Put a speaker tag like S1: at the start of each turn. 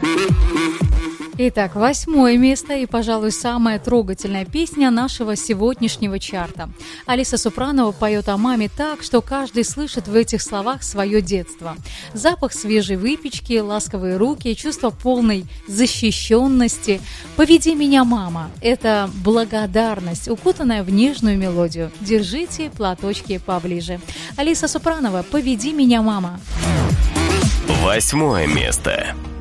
S1: Итак, 8 место и, пожалуй, самая трогательная песня нашего сегодняшнего чарта. Алиса Супранова поет о маме так, что каждый слышит в этих словах свое детство. Запах свежей выпечки, ласковые руки, чувство полной защищенности. «Поведи меня, мама» – это благодарность, укутанная в нежную мелодию. Держите платочки поближе. Алиса Супранова «Поведи меня, мама».
S2: 8 место.